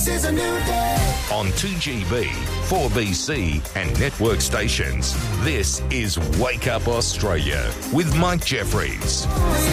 Is a new day. On 2GB, 4BC and network stations, this is Wake Up Australia with Mike Jeffries.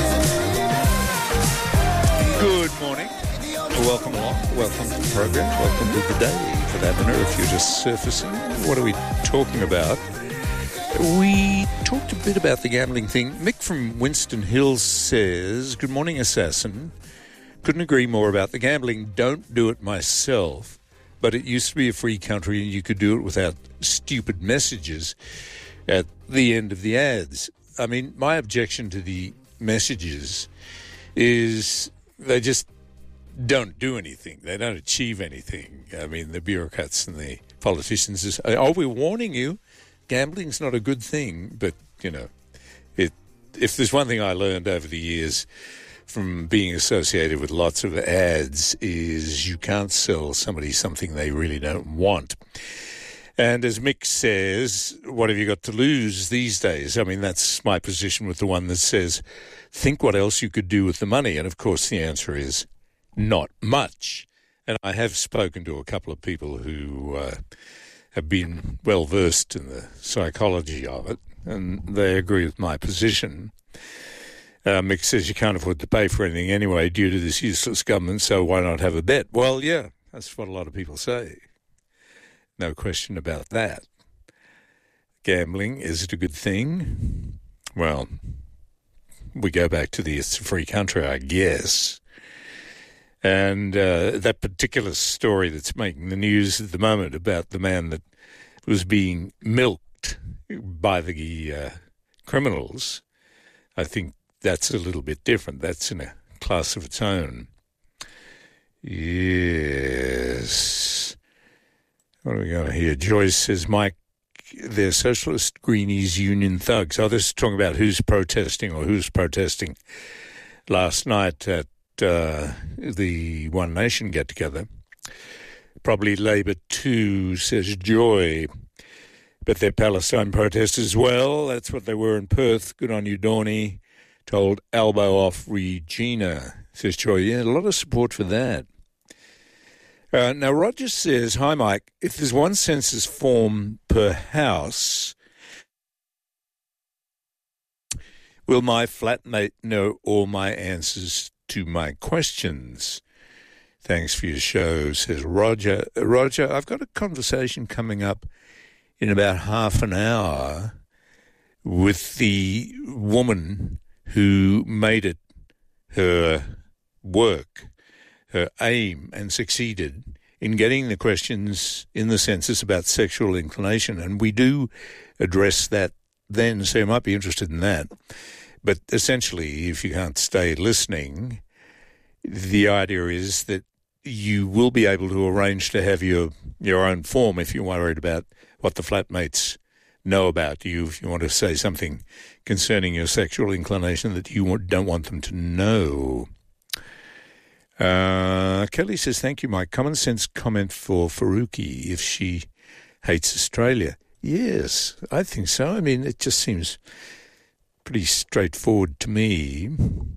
Good morning. Welcome along. Welcome to the program. Welcome to the day, for that matter, if you're just surfacing. What are we talking about? We talked a bit about the gambling thing. Mick from Winston Hills says, good morning, Assassin. Couldn't agree more about the gambling. Don't do it myself. But it used to be a free country and you could do it without stupid messages at the end of the ads. I mean, my objection to the messages is they just don't do anything. They don't achieve anything. I mean, the bureaucrats and the politicians is, oh, we're warning you, gambling's not a good thing. But, you know, if there's one thing I learned over the years from being associated with lots of ads is you can't sell somebody something they really don't want. And as Mick says, what have you got to lose these days? I mean, that's my position with the one that says, think what else you could do with the money. And, of course, the answer is not much. And I have spoken to a couple of people who have been well-versed in the psychology of it, and they agree with my position. Mick says you can't afford to pay for anything anyway due to this useless government, so why not have a bet? Well, yeah, that's what a lot of people say. No question about that. Gambling, is it a good thing? Well, we go back to the it's a free country, I guess. And that particular story that's making the news at the moment about the man that was being milked by the criminals, I think that's a little bit different. That's in a class of its own. Yes. What are we going to hear? Joyce says, Mike, they're socialist greenies union thugs. Oh, this is talking about who's protesting last night at the One Nation get-together. Probably Labor too, says Joy. But they're Palestine protesters as well. That's what they were in Perth. Good on you, Dawny. Told elbow off Regina, says Joy. Yeah, a lot of support for that. Now, Roger says, hi, Mike, if there's one census form per house, will my flatmate know all my answers to my questions? Thanks for your show, says Roger. Roger, I've got a conversation coming up in about half an hour with the woman who made it her work, her aim, and succeeded in getting the questions in the census about sexual inclination. And we do address that then, so you might be interested in that. But essentially, if you can't stay listening, the idea is that you will be able to arrange to have your own form if you're worried about what the flatmates know about you, if you want to say something concerning your sexual inclination that you don't want them to know. Kelly says, thank you, Mike. Common sense comment for Faruqi if she hates Australia. Yes, I think so. I mean, it just seems pretty straightforward to me.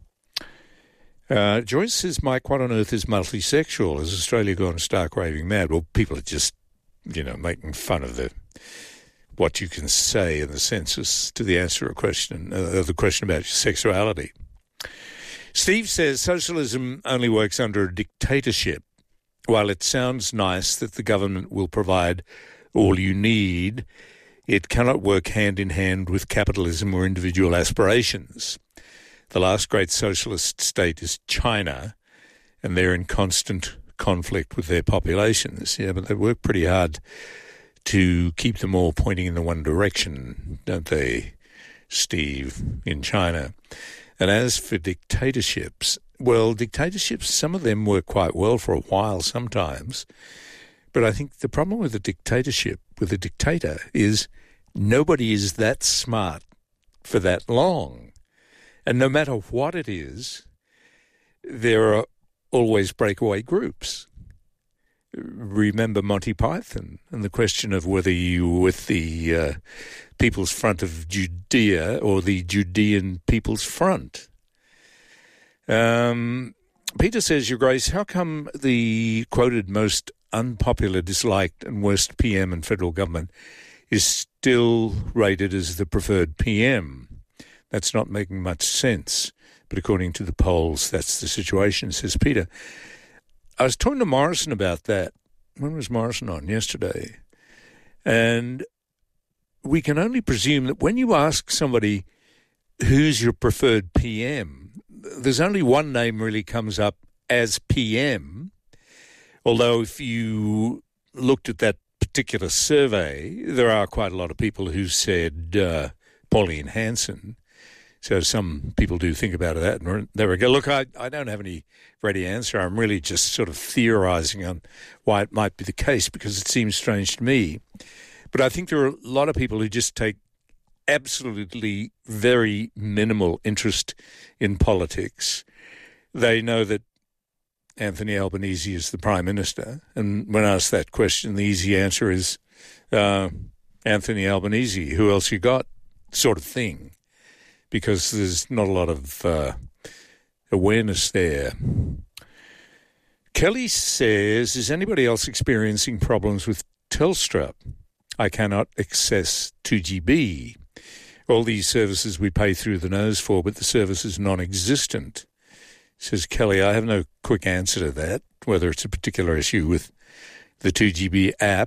Joyce says, Mike, what on earth is multisexual? Has Australia gone stark raving mad? Well, people are just, making fun of what you can say in the census to the answer to a question, the question about sexuality. Steve says socialism only works under a dictatorship. While it sounds nice that the government will provide all you need, it cannot work hand in hand with capitalism or individual aspirations. The last great socialist state is China, and they're in constant conflict with their populations. Yeah, but they work pretty hard to keep them all pointing in the one direction, don't they, Steve, in China? And as for dictatorships, well, dictatorships, some of them work quite well for a while sometimes. But I think the problem with a dictatorship, with a dictator, is nobody is that smart for that long. And no matter what it is, there are always breakaway groups. Remember Monty Python and the question of whether you were with the People's Front of Judea or the Judean People's Front. Peter says, Your Grace, how come the quoted most unpopular, disliked and worst PM in federal government is still rated as the preferred PM? That's not making much sense. But according to the polls, that's the situation, says Peter. I was talking to Morrison about that. When was Morrison on? Yesterday. And we can only presume that when you ask somebody who's your preferred PM, there's only one name really comes up as PM, although if you looked at that particular survey, there are quite a lot of people who said Pauline Hanson. So some people do think about that. And there we go. Look, I don't have any ready answer. I'm really just sort of theorising on why it might be the case because it seems strange to me. But I think there are a lot of people who just take absolutely very minimal interest in politics. They know that Anthony Albanese is the Prime Minister. And when asked that question, the easy answer is Anthony Albanese. Who else you got? Sort of thing. Because there's not a lot of awareness there. Kelly says, is anybody else experiencing problems with Telstra? I cannot access 2GB. All these services we pay through the nose for, but the service is non-existent. Says Kelly, I have no quick answer to that, whether it's a particular issue with the 2GB app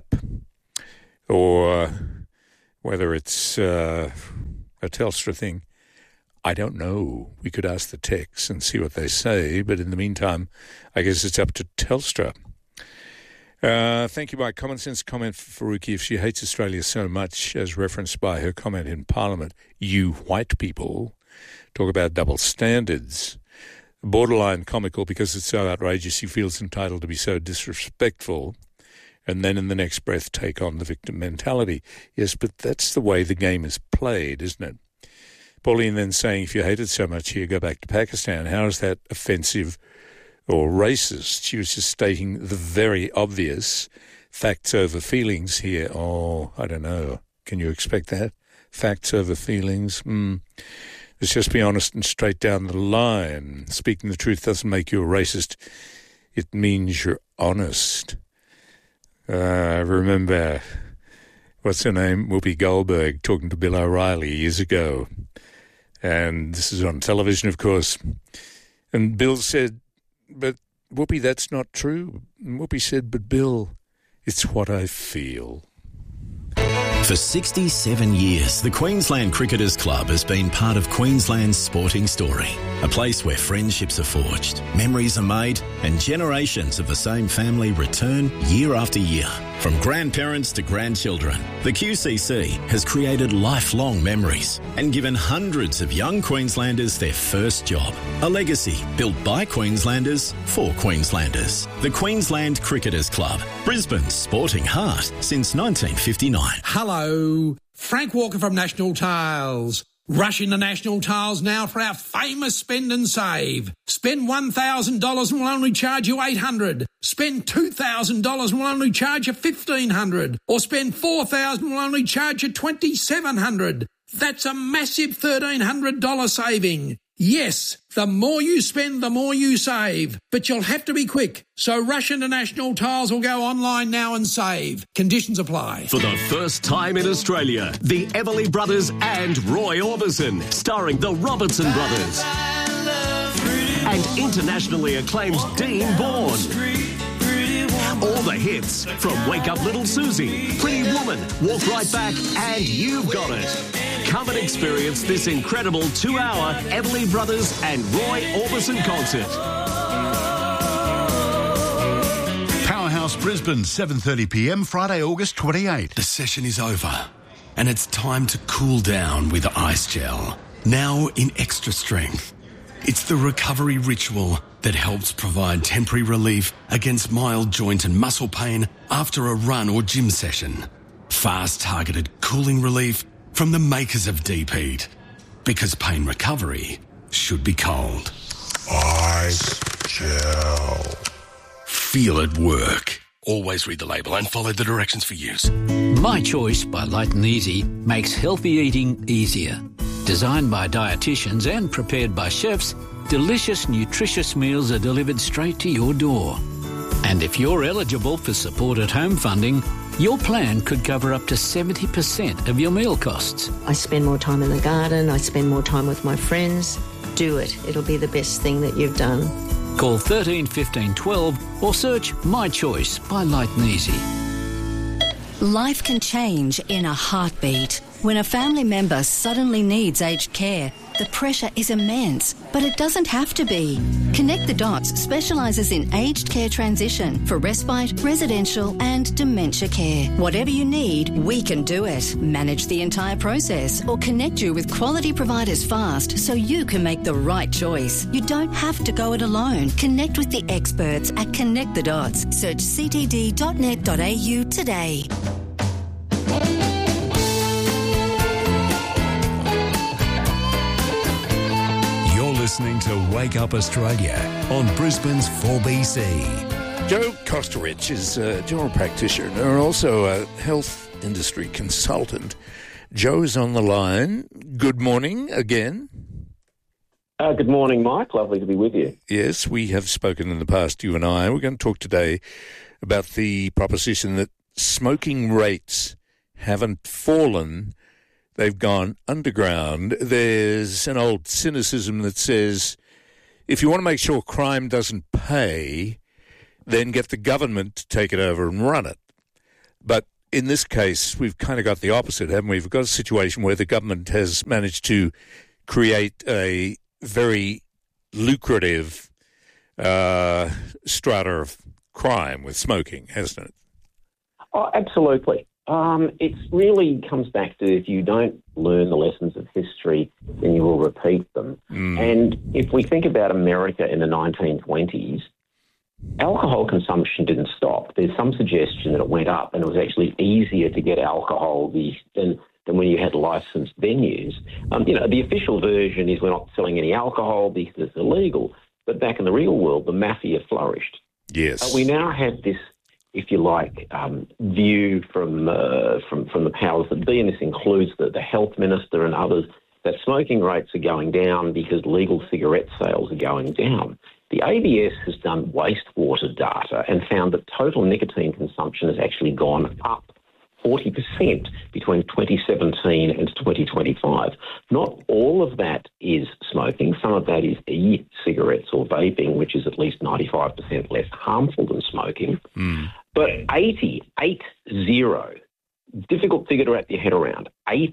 or whether it's a Telstra thing. I don't know. We could ask the techs and see what they say, but in the meantime, I guess it's up to Telstra. Thank you. My common sense comment for Faruqi. If she hates Australia so much, as referenced by her comment in Parliament, you white people talk about double standards. Borderline comical because it's so outrageous she feels entitled to be so disrespectful, and then in the next breath take on the victim mentality. Yes, but that's the way the game is played, isn't it? Pauline then saying, if you hate it so much here, go back to Pakistan. How is that offensive or racist? She was just stating the very obvious facts over feelings here. Oh, I don't know. Can you expect that? Facts over feelings? Let's just be honest and straight down the line. Speaking the truth doesn't make you a racist. It means you're honest. Remember, what's her name? Whoopi Goldberg talking to Bill O'Reilly years ago. And this is on television, of course. And Bill said, but Whoopi, that's not true. And Whoopi said, but Bill, it's what I feel. For 67 years, the Queensland Cricketers Club has been part of Queensland's sporting story. A place where friendships are forged, memories are made, and generations of the same family return year after year. From grandparents to grandchildren, the QCC has created lifelong memories and given hundreds of young Queenslanders their first job. A legacy built by Queenslanders for Queenslanders. The Queensland Cricketers Club, Brisbane's sporting heart since 1959. Hello, Frank Walker from National Tiles. Rush into National Tiles now for our famous spend and save. Spend $1,000 and we'll only charge you $800. Spend $2,000 and we'll only charge you $1,500. Or spend $4,000 and we'll only charge you $2,700. That's a massive $1,300 saving. Yes, the more you spend, the more you save. But you'll have to be quick. So rush into National Tiles or go online now and save. Conditions apply. For the first time in Australia, the Everly Brothers and Roy Orbison, starring the Robertson Brothers. And internationally acclaimed Dean Bourne. All the hits from Wake Up Little Susie, Pretty Woman, Walk Right Back, and You've Got It. Come and experience this incredible 2-hour Everly Brothers and Roy Orbison concert. Powerhouse Brisbane, 7:30pm, Friday, August 28. The session is over, and it's time to cool down with Ice Gel. Now in extra strength. It's the recovery ritual that helps provide temporary relief against mild joint and muscle pain after a run or gym session. Fast targeted cooling relief from the makers of Deep Heat. Because pain recovery should be cold. Ice Gel. Feel it work. Always read the label and follow the directions for use. My Choice by Light and Easy makes healthy eating easier. Designed by dietitians and prepared by chefs, delicious, nutritious meals are delivered straight to your door. And if you're eligible for support at home funding, your plan could cover up to 70% of your meal costs. I spend more time in the garden, I spend more time with my friends. Do it. It'll be the best thing that you've done. Call 13 15 12 or search My Choice by Light and Easy. Life can change in a heartbeat. When a family member suddenly needs aged care, the pressure is immense, but it doesn't have to be. Connect the Dots specialises in aged care transition for respite, residential and dementia care. Whatever you need, we can do it. Manage the entire process or connect you with quality providers fast so you can make the right choice. You don't have to go it alone. Connect with the experts at Connect the Dots. Search ctd.net.au today. Listening to Wake Up Australia on Brisbane's 4BC. Joe Kosterich is a general practitioner and also a health industry consultant. Joe is on the line. Good morning again. Good morning, Mike. Lovely to be with you. Yes, we have spoken in the past, you and I. We're going to talk today about the proposition that smoking rates haven't fallen. They've gone underground. There's an old cynicism that says if you want to make sure crime doesn't pay, then get the government to take it over and run it. But in this case, we've kind of got the opposite, haven't we? We've got a situation where the government has managed to create a very lucrative strata of crime with smoking, hasn't it? Oh, absolutely. It really comes back to if you don't learn the lessons of history, then you will repeat them. And if we think about America in the 1920s, alcohol consumption didn't stop. There's some suggestion that it went up and it was actually easier to get alcohol than when you had licensed venues. The official version is we're not selling any alcohol because it's illegal. But back in the real world, the mafia flourished. Yes. We now have this, if you like, view from the powers that be, and this includes the health minister and others, that smoking rates are going down because legal cigarette sales are going down. The ABS has done wastewater data and found that total nicotine consumption has actually gone up 40% between 2017 and 2025. Not all of that is smoking. Some of that is e-cigarettes or vaping, which is at least 95% less harmful than smoking. But 80, difficult figure to wrap your head around,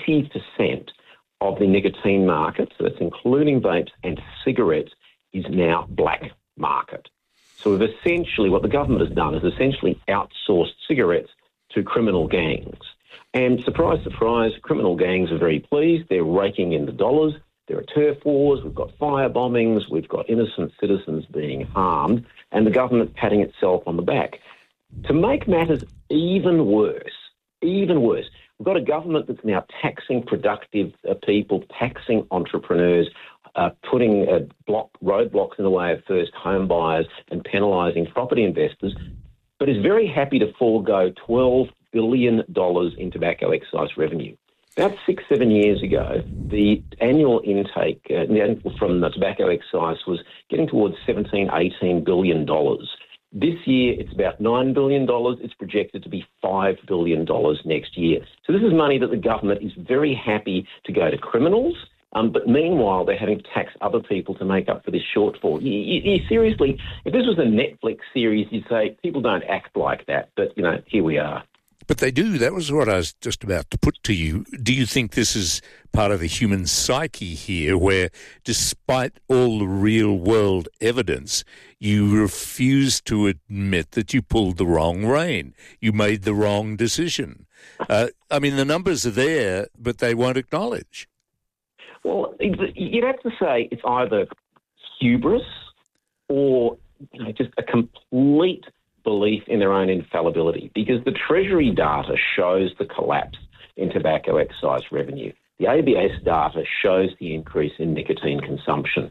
80% of the nicotine market, so that's including vapes and cigarettes, is now black market. So we've essentially, what the government has done is essentially outsourced cigarettes to criminal gangs. And surprise, surprise, criminal gangs are very pleased. They're raking in the dollars. There are turf wars. We've got fire bombings. We've got innocent citizens being harmed, and the government patting itself on the back. To make matters even worse, we've got a government that's now taxing productive people, taxing entrepreneurs, putting roadblocks in the way of first home buyers and penalising property investors, but is very happy to forego $12 billion in tobacco excise revenue. About 6-7 years ago, the annual intake from the tobacco excise was getting towards $17-18 billion. This year, it's about $9 billion. It's projected to be $5 billion next year. So this is money that the government is very happy to go to criminals, but meanwhile, they're having to tax other people to make up for this shortfall. You seriously, if this was a Netflix series, you'd say people don't act like that. But, here we are. But they do. That was what I was just about to put to you. Do you think this is part of the human psyche here, where despite all the real-world evidence, you refuse to admit that you pulled the wrong rein, you made the wrong decision? The numbers are there, but they won't acknowledge. Well, you'd have to say it's either hubris or just a complete belief in their own infallibility, because the Treasury data shows the collapse in tobacco excise revenue. The ABS data shows the increase in nicotine consumption.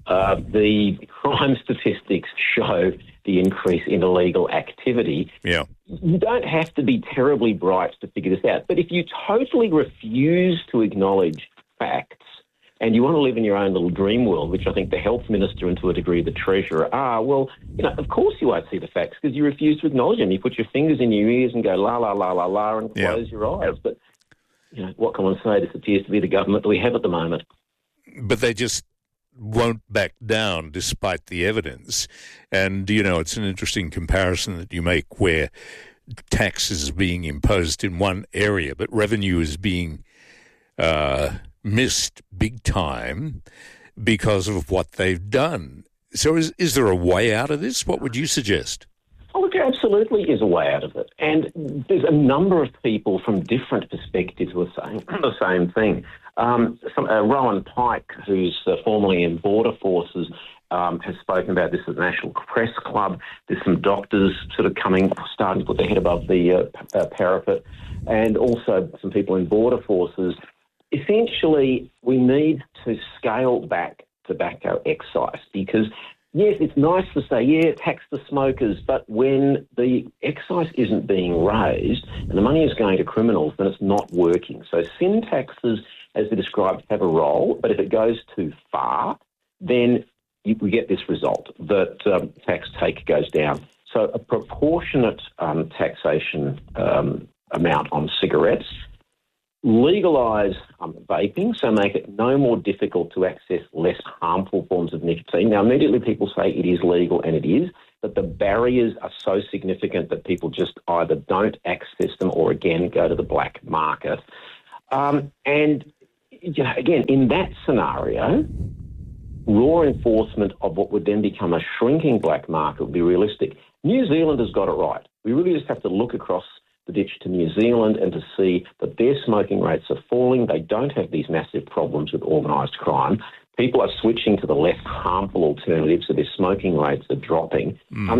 The crime statistics show the increase in illegal activity. Yeah. You don't have to be terribly bright to figure this out. But if you totally refuse to acknowledge facts, and you want to live in your own little dream world, which I think the health minister and to a degree the treasurer are, well, of course you won't see the facts because you refuse to acknowledge them. You put your fingers in your ears and go la, la, la, la, la, and close your eyes. But, what can one say? This appears to be the government that we have at the moment. But they just won't back down despite the evidence. And, it's an interesting comparison that you make where tax is being imposed in one area, but revenue is being missed big time because of what they've done. So is there a way out of this? What would you suggest? Oh, look, there absolutely is a way out of it. And there's a number of people from different perspectives who are saying the same thing. Rowan Pike, who's formerly in Border Forces, has spoken about this at the National Press Club. There's some doctors sort of starting to put their head above the parapet, and also some people in Border Forces. Essentially, we need to scale back tobacco excise because, yes, it's nice to say, tax the smokers, but when the excise isn't being raised and the money is going to criminals, then it's not working. So sin taxes, as they described, have a role, but if it goes too far, then we get this result, that tax take goes down. So a proportionate taxation amount on cigarettes, legalise vaping, so make it no more difficult to access less harmful forms of nicotine. Now, immediately people say it is legal, and it is, but the barriers are so significant that people just either don't access them or, again, go to the black market. And, again, in that scenario, raw enforcement of what would then become a shrinking black market would be realistic. New Zealand has got it right. We really just have to look across the ditch to New Zealand and to see that their smoking rates are falling. They don't have these massive problems with organised crime. People are switching to the less harmful alternatives, so their smoking rates are dropping.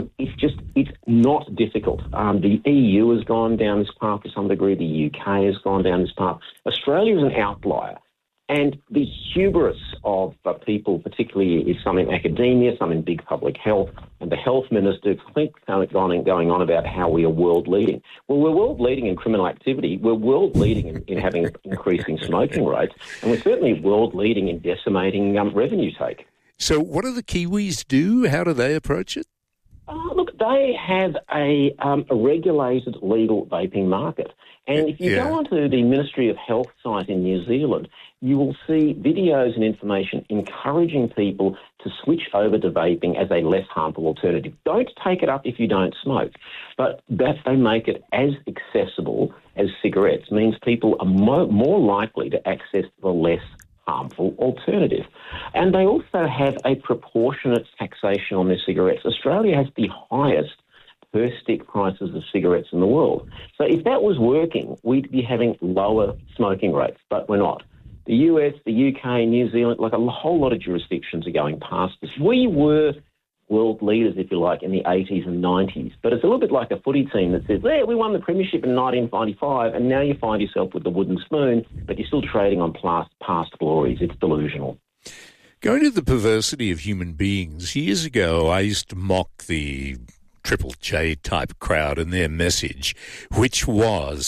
It's not difficult. The EU has gone down this path to some degree. The UK has gone down this path. Australia is an outlier. And the hubris of people, particularly is some in academia, some in big public health, and the health minister keeps going on about how we are world leading. Well, we're world leading in criminal activity. We're world leading in having increasing smoking rates, and we're certainly world leading in decimating revenue take. So what do the Kiwis do? How do they approach it? Look, they have a regulated legal vaping market. And if you go onto the Ministry of Health site in New Zealand, you will see videos and information encouraging people to switch over to vaping as a less harmful alternative. Don't take it up if you don't smoke, but that they make it as accessible as cigarettes means people are more likely to access the less harmful alternative. And they also have a proportionate taxation on their cigarettes. Australia has the highest per stick prices of cigarettes in the world. So if that was working, we'd be having lower smoking rates, but we're not. The US, the UK, New Zealand, like a whole lot of jurisdictions are going past this. We were world leaders, if you like, in the 80s and 90s, but it's a little bit like a footy team that says, we won the premiership in 1995, and now you find yourself with the wooden spoon, but you're still trading on past glories. It's delusional. Going to the perversity of human beings, years ago I used to mock the Triple J type crowd and their message, which was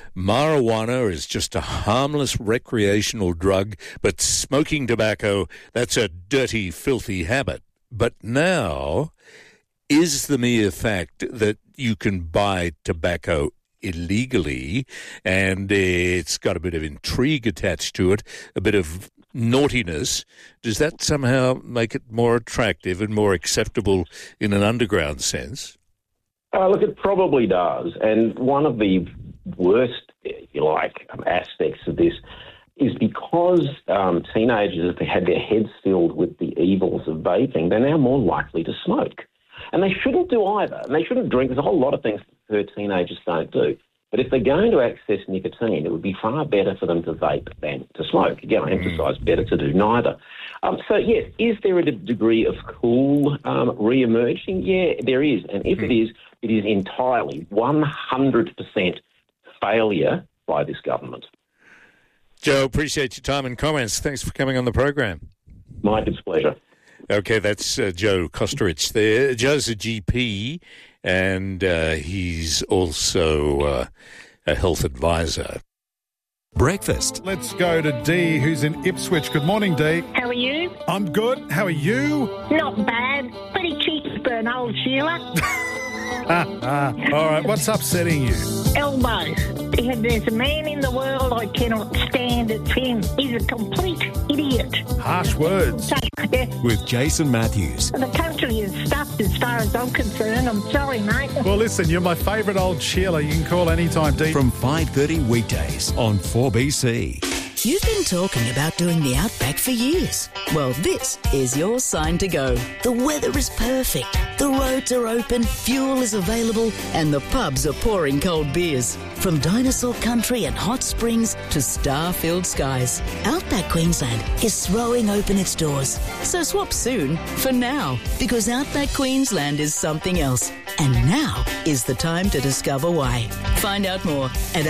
marijuana is just a harmless recreational drug, but smoking tobacco, that's a dirty, filthy habit. But now, is the mere fact that you can buy tobacco illegally and it's got a bit of intrigue attached to it, a bit of naughtiness, does that somehow make it more attractive and more acceptable in an underground sense? Look, it probably does. And one of the worst, if you like, aspects of this is because teenagers have had their heads filled with the evils of vaping, they're now more likely to smoke. And they shouldn't do either. And they shouldn't drink. There's a whole lot of things that teenagers don't do. But if they're going to access nicotine, it would be far better for them to vape than to smoke. Again, I emphasise better to do neither. So, yes, is there a degree of cool re-emerging? Yeah, there is. And if it is entirely 100% failure by this government. Joe, appreciate your time and comments. Thanks for coming on the program. My displeasure. Okay, that's Joe Kosterich there. Joe's a GP, and he's also a health advisor. breakfast. Let's go to Dee, who's in Ipswich. Good morning, Dee. How are you? I'm good. How are you? Not bad. Pretty cheeky for an old Sheila. All right, what's upsetting you? Elbows. There's a man in the world I cannot stand. It's him. He's a complete idiot. Harsh words. Yeah. With Jason Matthews. The country is stuffed as far as I'm concerned. I'm sorry, mate. Well, listen, you're my favourite old Sheila. You can call anytime, Dee. From 5:30 weekdays on 4BC. You've been talking about doing the Outback for years. Well, this is your sign to go. The weather is perfect, the roads are open, fuel is available, and the pubs are pouring cold beers. From dinosaur country and hot springs to star-filled skies, Outback Queensland is throwing open its doors. So swap soon for now, because Outback Queensland is something else. And now is the time to discover why. Find out more at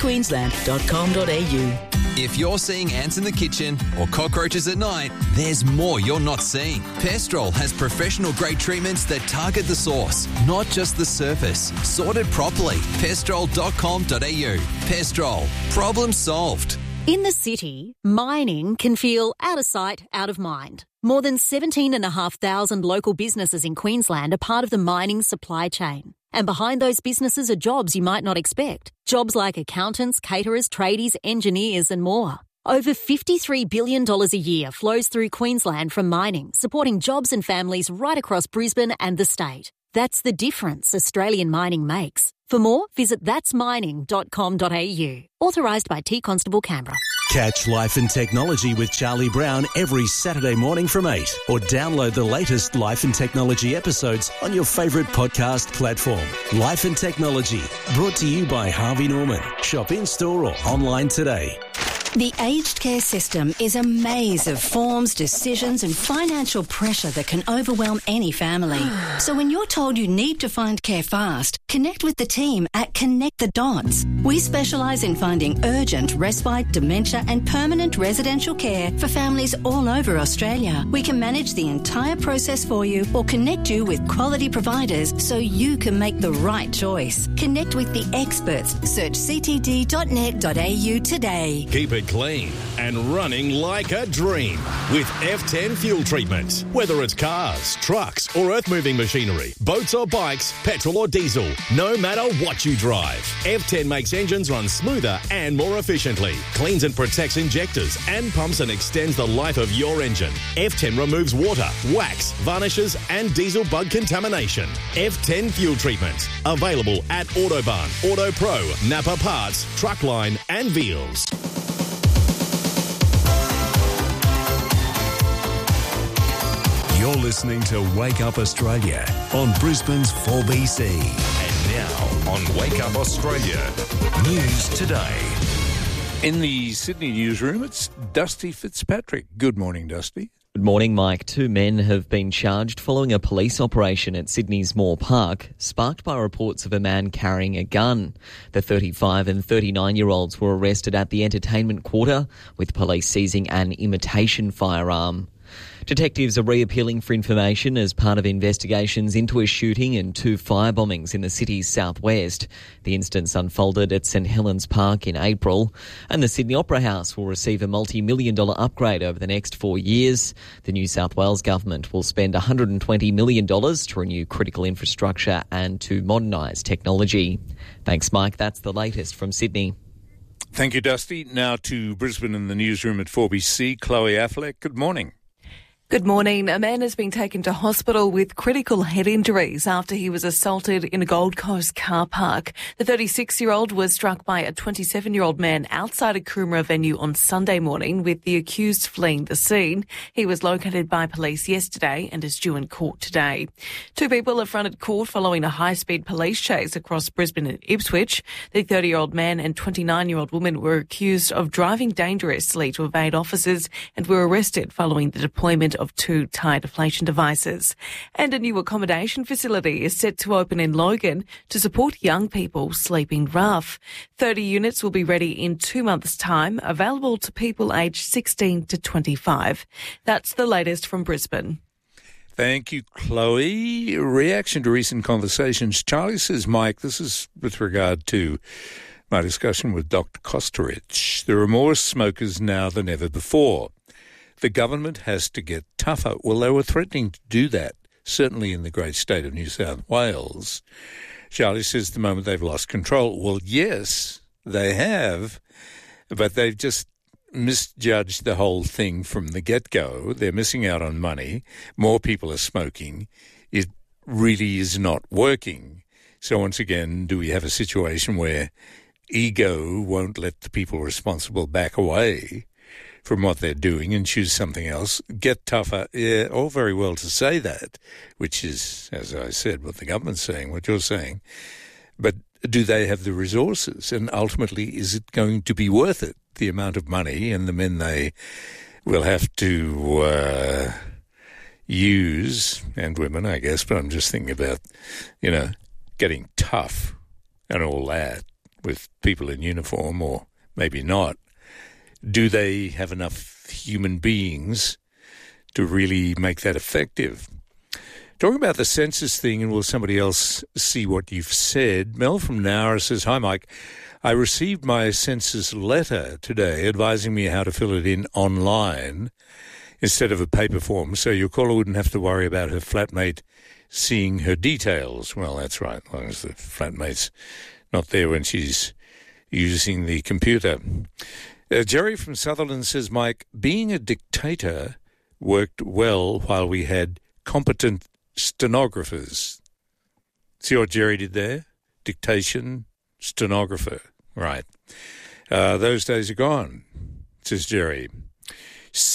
outbackqueensland.com.au. If you're seeing ants in the kitchen or cockroaches at night, there's more you're not seeing. Pestrol has professional-grade treatments that target the source, not just the surface. Sorted properly. Pestrol.com.au. Pestrol. Problem solved. In the city, mining can feel out of sight, out of mind. More than 17,500 local businesses in Queensland are part of the mining supply chain. And behind those businesses are jobs you might not expect. Jobs like accountants, caterers, tradies, engineers and more. Over $53 billion a year flows through Queensland from mining, supporting jobs and families right across Brisbane and the state. That's the difference Australian mining makes. For more, visit thatsmining.com.au. Authorised by T Constable Canberra. Catch Life and Technology with Charlie Brown every Saturday morning from 8, or download the latest Life and Technology episodes on your favourite podcast platform. Life and Technology, brought to you by Harvey Norman. Shop in-store or online today. The aged care system is a maze of forms, decisions and financial pressure that can overwhelm any family. So when you're told you need to find care fast, connect with the team at Connect the Dots. We specialise in finding urgent, respite, dementia and permanent residential care for families all over Australia. We can manage the entire process for you or connect you with quality providers so you can make the right choice. Connect with the experts. Search ctd.net.au today. Keep it clean and running like a dream with F10 fuel treatment. Whether it's cars, trucks or earth-moving machinery, boats or bikes, petrol or diesel, no matter what you drive, F10 makes engines run smoother and more efficiently, cleans and protects injectors and pumps and extends the life of your engine. F10 removes water, wax, varnishes and diesel bug contamination. F10 fuel treatment. Available at Autobarn, Auto Pro, Napa Parts, Truckline and Veals. You're listening to Wake Up Australia on Brisbane's 4BC. And now on Wake Up Australia, News Today. In the Sydney newsroom, it's Dusty Fitzpatrick. Good morning, Dusty. Good morning, Mike. 2 men have been charged following a police operation at Sydney's Moore Park, sparked by reports of a man carrying a gun. The 35 and 39-year-olds were arrested at the entertainment quarter, with police seizing an imitation firearm. Detectives are reappealing for information as part of investigations into a shooting and 2 firebombings in the city's southwest. The incidents unfolded at St Helens Park in April, and the Sydney Opera House will receive a multi-million-dollar upgrade over the next 4 years. The New South Wales government will spend $120 million to renew critical infrastructure and to modernise technology. Thanks, Mike. That's the latest from Sydney. Thank you, Dusty. Now to Brisbane in the newsroom at 4BC. Chloe Affleck, good morning. Good morning. A man has been taken to hospital with critical head injuries after he was assaulted in a Gold Coast car park. The 36-year-old was struck by a 27-year-old man outside a Coomera venue on Sunday morning, with the accused fleeing the scene. He was located by police yesterday and is due in court today. 2 people have fronted court following a high-speed police chase across Brisbane and Ipswich. The 30-year-old man and 29-year-old woman were accused of driving dangerously to evade officers and were arrested following the deployment of 2 tyre deflation devices. And a new accommodation facility is set to open in Logan to support young people sleeping rough. 30 units will be ready in 2 months' time, available to people aged 16 to 25. That's the latest from Brisbane. Thank you, Chloe. Reaction to recent conversations. Charlie says, Mike, this is with regard to My discussion with Dr. Kostorich. There are more smokers now than ever before. The government has to get tougher. Well, they were threatening to do that, certainly in the great state of New South Wales. Charlie says the moment they've lost control. Well, yes, they have, but they've just misjudged the whole thing from the get-go. They're missing out on money. More people are smoking. It really is not working. So once again, do we have a situation where ego won't let the people responsible back away from what they're doing and choose something else? Get tougher. Yeah, all very well to say that, which is, as I said, what the government's saying, what you're saying. But do they have the resources? And ultimately, is it going to be worth it, the amount of money and the men they will have to use, and women, I guess, but I'm just thinking about, getting tough and all that with people in uniform, or maybe not. Do they have enough human beings to really make that effective? Talking about the census thing, and will somebody else see what you've said? Mel from Nowra says, "Hi, Mike. I received my census letter today advising me how to fill it in online instead of a paper form, so your caller wouldn't have to worry about her flatmate seeing her details." Well, that's right, as long as the flatmate's not there when she's using the computer. Jerry from Sutherland says, "Mike, being a dictator worked well while we had competent stenographers." See what Jerry did there? Dictation, stenographer. Right. Those days are gone, says Jerry.